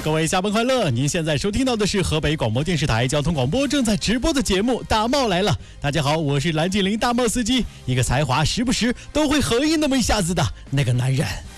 各位下班快乐！您现在收听到的是河北广播电视台交通广播正在直播的节目《大帽来了》。大家好，我是蓝精灵大帽司机，一个才华时不时都会合一那么一下子的那个男人。